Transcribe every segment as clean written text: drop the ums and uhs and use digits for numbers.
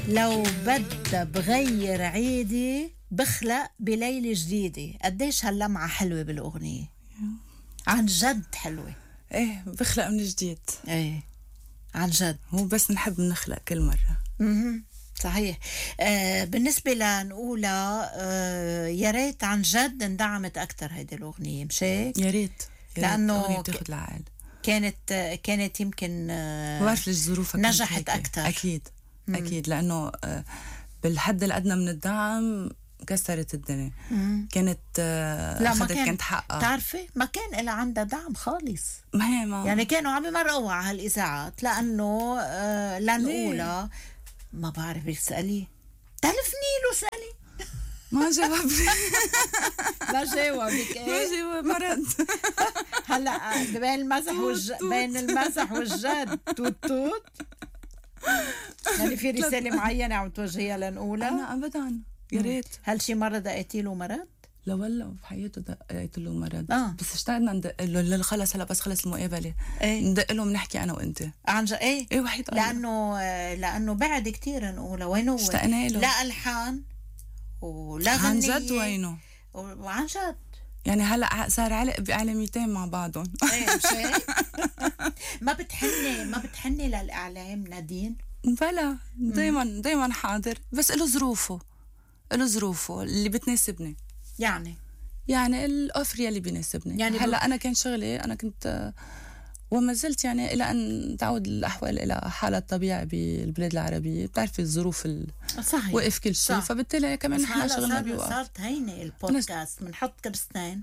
لو بدها بغير عيدي بخلق بليلة جديدة. قديش هاللمعة حلوة بالأغنية، عن جد حلوة. ايه بخلق من جديد. ايه عن جد، مو بس نحب نخلق كل مرة. صحيح. بالنسبة لنقولها يا ريت عن جد اندعمت أكتر هيدي الأغنية، مش هيك؟ يا ريت لأنه بتاخد العقل. كانت يمكن بعرف ليش ظروفها نجحت أكتر. أكيد لأنه بالحد الأدنى من الدعم كسرت الدنيا. كانت لا ما كانت حقها. تعرفي ما كان إلا عندها دعم خالص. ما يعني كانوا عم يمرقوا على هالإذاعات لأنه لنقولها ما بعرف اسألي تلفني له سألي ما جاوبني. ما جاوبك. ما جاوب مرض. هلا بين المزح والجد توت توت. يعني في رسالة معينة عم توجهيها لنقولها؟ أنا أبدا يا ريت. هل شي مرة دقيتي له مرض؟ لا والله بحياته دقيت له مرض. بس اشتقنا ندق له خلص. هلا بس خلص المقابله ندق له بنحكي انا وانت عن جد. ايه وحيد لانه بعد كتير نقوله. وين هو؟ اشتقنا له. لا الحان ولا غنية. عن جد وينه؟ وعن جد يعني هلا صار علق بعالميتين مع بعضهم. ايه مش هيك؟ ما بتحني للاعلام نادين؟ بلا دايما حاضر، بس له ظروفه اللي بتناسبني. يعني الأوفر اللي بيناسبني. يعني هلا أنا كان شغلي، أنا كنت وما زلت يعني إلى أن تعود الأحوال إلى حالة طبيعة بالبلاد العربية. بتعرفي الظروف صحيح وقف كل شيء، فبالتالي كمان نحن شغلنا بيوقف. صارت هينة البودكاست بنحط كرستين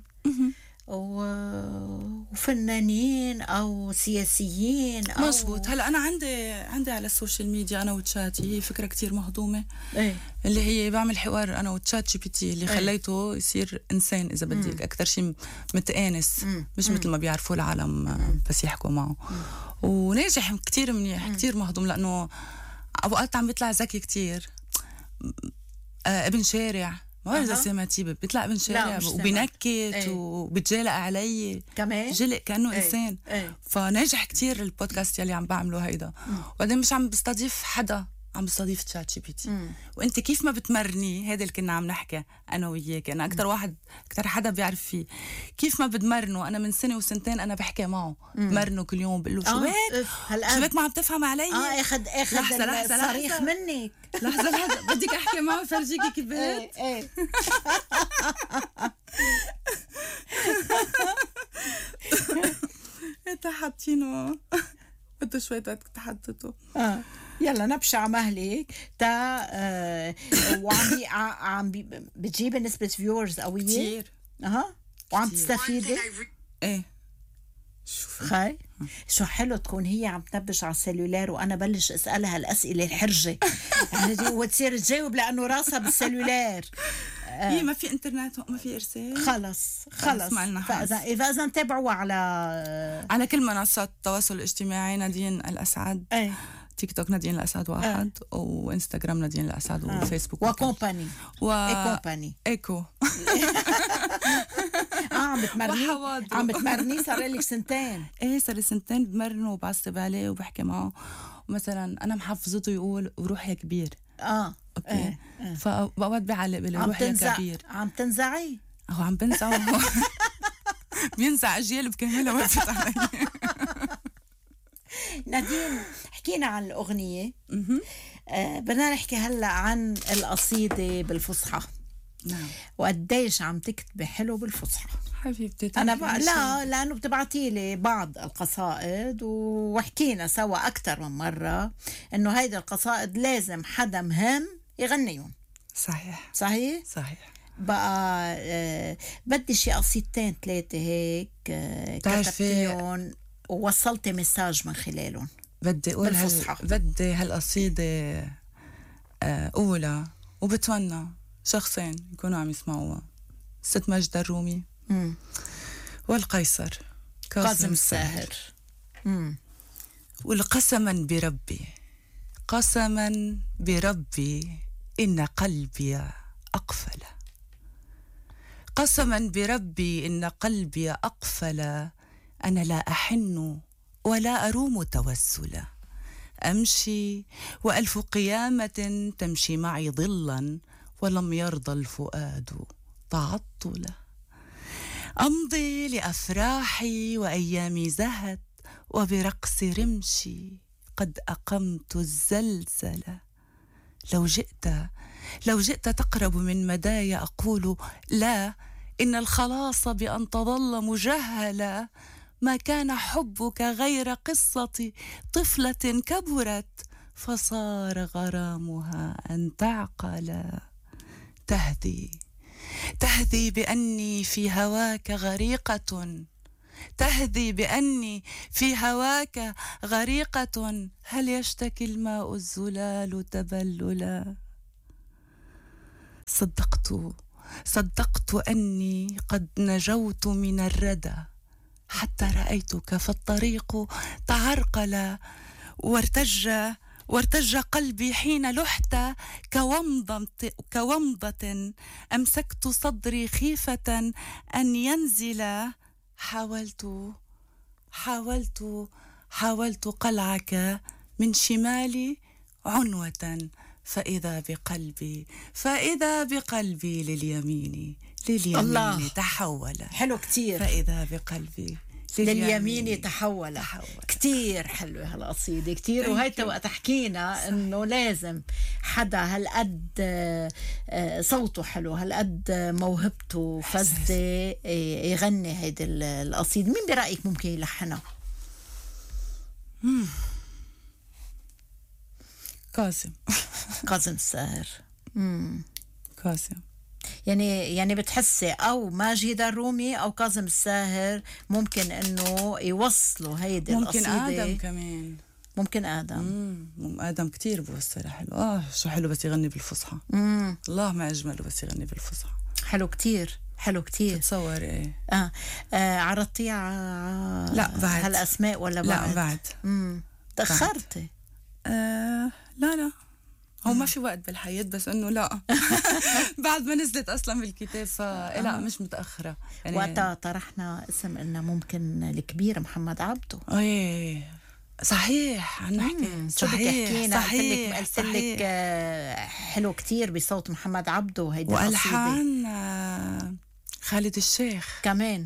وفنانين أو سياسيين أو مزبوط. هلا أنا عندي على السوشيال ميديا أنا وتشاتي، هي فكرة كتير مهضومة. اللي هي بعمل حوار أنا وتشات جي بي تي اللي خليته يصير إنسان إذا بدك أكتر شيء متآنس، مش مثل ما بيعرفوا العالم بس يحكوا معه. وناجح كتير منيح، كتير مهضوم، لأنه أوقات عم بيطلع ذكي كتير. ابن شارع، ما بعرف إذا سمعتيه، بيطلع ابن شارع وبينكت وبتجالق علي كمان جلق كأنه إنسان. فناجح كتير البودكاست يلي عم بعمله هيدا. وبعدين مش عم بستضيف حدا، عم بستضيف تشات جي بي تي. وانت كيف ما بتمرني، هذا اللي كنا عم نحكي انا وياك. انا اكثر حدا بيعرف فيه كيف ما بدمرنه. انا من سنه وسنتين انا بحكي معه، بمرنه كل يوم، بقول له شو بك ما عم تفهم علي؟ اخذ صريخ منك. لحظه بدك احكي معه فرجيكي كيف بهت. انت حاطينه بده شوي وقت تحدثه. يلا نبشع مهلك وعم بتجيب نسبة فيورز قوية كتير. وعم تستفيدي. خاي شو حلو تكون هي عم تنبش على السلولار وانا بلش اسالها الاسئله الحرجه يعني وتصير تجاوب لانه راسها بالسلولار. هي ما في انترنت وما في ارسال. خلص اذا نتابعوها على كل منصات التواصل الاجتماعي نادين الاسعد. تيك توك نادين الأسعد 1 وإنستغرام نادين الأسعد وفيسبوك وكومباني كومباني إيكو. عم بتمرني صار لك سنتين. صار لي سنتين بمرن وبعصب عليه وبحكي معه. ومثلا أنا محفظته يقول وروح يا كبير. أوكي. فأوقات بيعلق بلي روح يا كبير. عم تنزعي؟ هو عم بنزع. بينزع أجيال بكاملها وقفت علي. نادين حكينا عن الأغنية. بدنا نحكي هلأ عن القصيدة بالفصحى. نعم. وقديش عم تكتبي حلو بالفصحى حبيبتي. أنا لا لأنه بتبعتي لي بعض القصائد وحكينا سوا أكتر من مرة إنه هيدا القصائد لازم حدا مهم يغنيهم. صحيح بقى بدي شي قصيدتين 3 هيك كتبتيهم ووصلت مساج من خلالهم. بدي أقول بدي هالقصيدة أولى وبتمنى شخصين يكونوا عم يسمعوها. ست ماجدة الرومي والقيصر كاظم الساهر. والقسما بربي إن قلبي أقفل. قسما بربي إن قلبي أقفل. أنا لا أحن ولا أروم توسلا. أمشي وألف قيامة تمشي معي ظلا ولم يرضى الفؤاد تعطلا. أمضي لأفراحي وأيامي زهت وبرقص رمشي قد أقمت الزلزلة. لو جئت تقرب من مداي أقول لا، إن الخلاص بأن تظل مجهلا. ما كان حبك غير قصة طفلة كبرت فصار غرامها أن تعقل. تهذي بأني في هواك غريقة، تهذي بأني في هواك غريقة. هل يشتكي الماء الزلال تبللا؟ صدقت أني قد نجوت من الردى حتى رأيتك فالطريق تعرقل. وارتج قلبي حين لحت كومضة أمسكت صدري خيفة أن ينزل. حاولت قلعك من شمالي عنوة فإذا بقلبي لليمين الله. تحول. حلو كتير. فإذا بقلبي لليمين تحول. كتير حلوة هالقصيدة كتير. وهيدا وقت حكينا انه لازم حدا هالقد صوته حلو هالقد موهبته فزة يغني هيدي القصيدة. مين برأيك ممكن يلحنها؟ كاظم الساهر. كاظم يعني بتحسي او ماجد الرومي او كاظم الساهر ممكن انه يوصلوا هيدي القصيدة. ممكن آدم كمان. ممكن آدم كتير بوصلها حلو. شو حلو بس يغني بالفصحى. الله ما أجمله بس يغني بالفصحى. حلو كتير. تتصور ايه؟ عرضتيها لا بعد هالاسماء ولا بعد؟ لا بعد. تأخرتي؟ لا هو ما في وقت بالحياة بس انه لا بعد ما نزلت اصلا بالكتاب فلا مش متأخرة يعني. وقتها طرحنا اسم انه ممكن الكبير محمد عبده. ايه صحيح. عم نحكي صحيح. قلت لك حلو كتير بصوت محمد عبده وهيدي والحان خالد الشيخ كمان.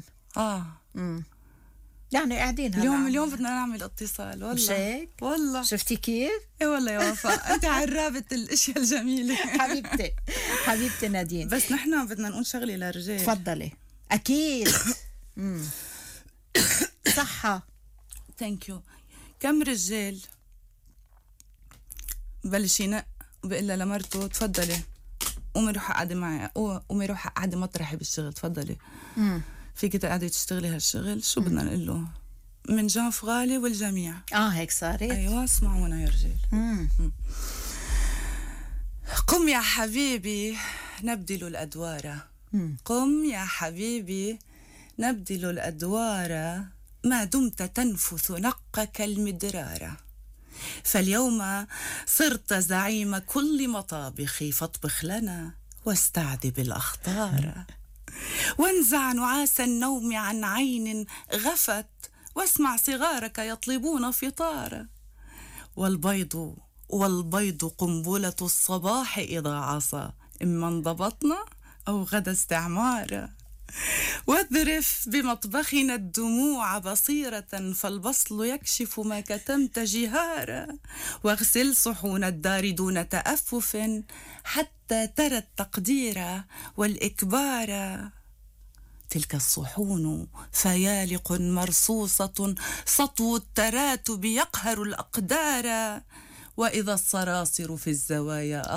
يعني قاعدين اليوم بدنا نعمل اتصال والله. مش هيك؟ والله شفتي كيف؟ ايه والله يا وفاء انت عرابة الاشياء الجميلة. حبيبتي نادين. بس نحن بدنا نقول شغلة للرجال. تفضلي. اكيد. صحة. ثانك يو. كم رجال بلش ينق وبقول لها لمرته تفضلي قومي روحي قعدي معي، قومي روحي قعدي مطرحي بالشغل تفضلي. فيك تقعدي تشتغلي هالشغل. شو بدنا نقول له؟ من جانف غالي والجميع. هيك صارت. ايوه اسمعونا يا رجال. قم يا حبيبي نبدل الأدوار. قم يا حبيبي نبدل الأدوار ما دمت تنفث نقك المدرار. فاليوم صرت زعيم كل مطابخ فاطبخ لنا واستعذب الأخطار. وانزع نعاس النوم عن عين غفت واسمع صغارك يطلبون فطارا. والبيض قنبلة الصباح إذا عصى إما انضبطنا أو غدا استعمارا. واذرف بمطبخنا الدموع بصيرة فالبصل يكشف ما كتمت جهارا. واغسل صحون الدار دون تأفف حتى ترى التقدير والإكبار. تلك الصحون فيالق مرصوصة سطو التراتب يقهر الأقدار. وإذا الصراصر في الزوايا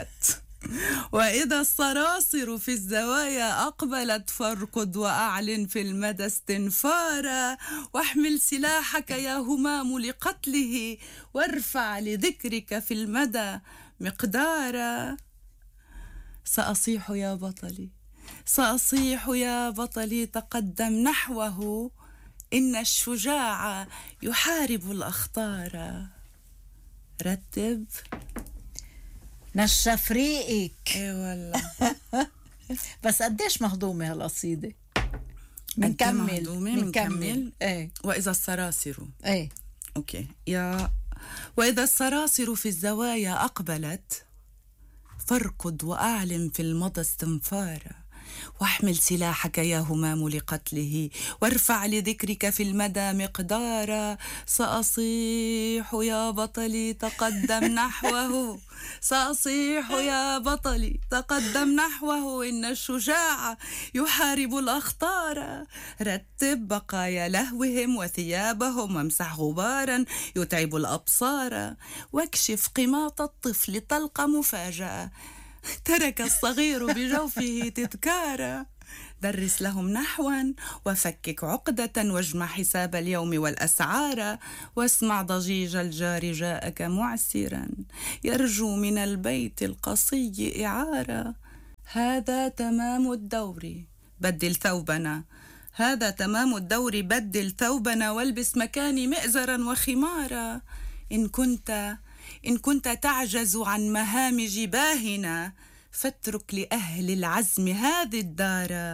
أقبلت فاركض وأعلن في المدى استنفارا. واحمل سلاحك يا همام لقتله وارفع لذكرك في المدى مقدارا. سأصيح يا بطلي تقدم نحوه إن الشجاع يحارب الأخطار. رتب نشف ريقك. ايه والله. بس قديش مهضومة هالقصيدة؟ منكمل. ايه. وإذا السراسر. ايه. اوكي. يا وإذا الصراصر في الزوايا أقبلت فاركض وأعلم في المضى استنفارا، واحمل سلاحك يا همام لقتله، وارفع لذكرك في المدى مقدارا. سأصيح يا بطلي تقدم نحوه، سأصيح يا بطلي تقدم نحوه، إن الشجاع يحارب الأخطار. رتب بقايا لهوهم وثيابهم، وامسح غبارا يتعب الأبصار، واكشف قماط الطفل تلقى مفاجأة، ترك الصغير بجوفه تذكارا. درس لهم نحوا وفكك عقدة، واجمع حساب اليوم والأسعار، واسمع ضجيج الجار جاءك معسرا، يرجو من البيت القصي إعارة. هذا تمام الدور بدل ثوبنا، هذا تمام الدور بدل ثوبنا، والبس مكاني مئزرا وخمارا. إن كنت تعجز عن مهام جباهنا، فاترك لأهل العزم هذه الدار،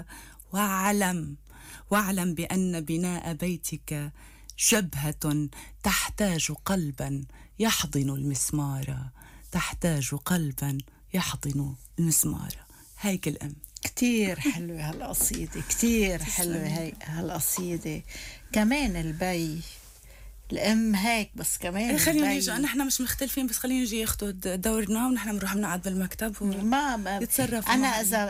واعلم بأن بناء بيتك جبهة تحتاج قلبا يحضن المسمار، تحتاج قلبا يحضن المسمار. هيك الأم. كتير حلوة هالقصيدة، كتير حلوة هالقصيدة. كمان البي الأم هيك، بس كمان خلينا نيجي، نحن مش مختلفين، بس خلينا نيجي ياخدوا دورنا ونحن بنروح بنقعد بالمكتب ويتصرفوا. أنا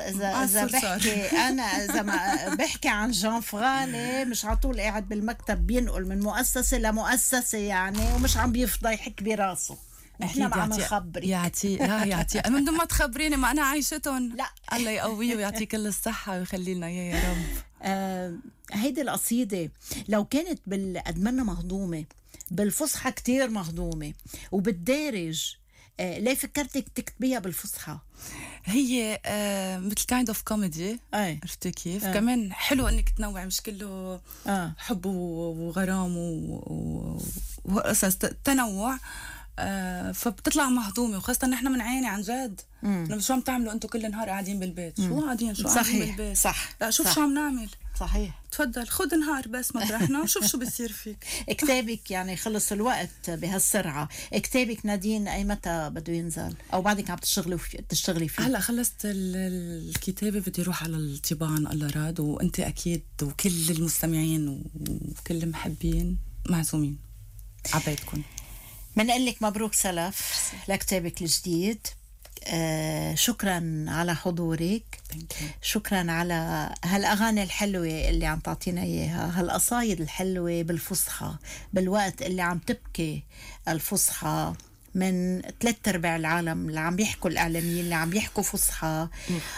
إذا ما بحكي عن جان فراني مش عطول قاعد بالمكتب بينقل من مؤسسة لمؤسسة يعني، ومش عم بيفضيحك براسه. احنا ما عم نخبرك. يعطي من دون ما تخبريني، ما أنا عايشتهم. لا الله يقويه ويعطيه كل الصحة ويخلي لنا إياه يا رب. هيدي القصيدة لو كانت بالأدمنة مهضومة، بالفصحى كتير مهضومة، وبالدارج، ليه فكرتك تكتبيها بالفصحى؟ هي مثل kind of comedy. عرفتي كيف؟ كمان حلو انك تنوعي، مش كله حب وغرام وقصص، تنوع. فبتطلع مهضومة، وخاصة نحن بنعاني عن جد. شو عم تعملوا انتوا كل نهار قاعدين بالبيت؟ شو قاعدين بالبيت؟ صح. لا شوف شو عم نعمل. صحيح. تفضل خد نهار بس مطرحنا وشوف شو بيصير فيك. كتابك يعني خلص الوقت بهالسرعة. كتابك نادين أي متى بده ينزل؟ أو بعدك عم تشتغلي فيه؟ هلا خلصت الكتابة، بدي روح على الطباعة الله راد، وانت أكيد وكل المستمعين وكل المحبين معزومين عبيتكم. منقول لك مبروك سلف لكتابك الجديد. شكرا على حضورك، شكرا على هالأغاني الحلوة اللي عم تعطينا إياها، هالقصايد الحلوة بالفصحى، بالوقت اللي عم تبكي الفصحى من 3/4 العالم اللي عم بيحكوا الإعلاميين اللي عم بيحكوا فصحى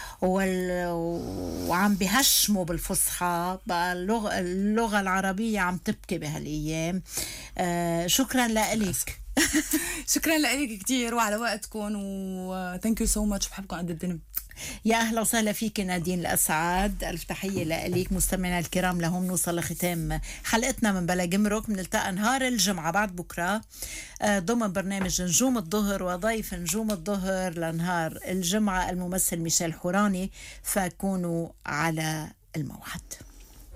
وعم بيهشموا بالفصحى. بقى اللغة العربية عم تبكي بهالأيام. شكرا لك. شكرا لك كتير وعلى وقتكم، و thank you so much. بحبكم قد الدنيا. يا أهلا وسهلا فيك نادين الأسعد. ألف تحية لك. مستمعينا الكرام، لهم نوصل لختام حلقتنا من بلا جمرك. بنلتقى نهار الجمعة بعد بكرة ضمن برنامج نجوم الظهر، وضيف نجوم الظهر لنهار الجمعة الممثل ميشيل حوراني، فكونوا على الموعد.